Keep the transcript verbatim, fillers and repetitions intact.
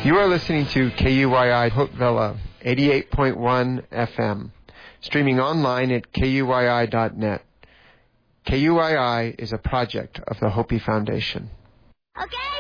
You are listening to K U Y I Hopevilla, eighty-eight point one F M, streaming online at K U Y I dot net. K U Y I is a project of the Hopi Foundation. Okay.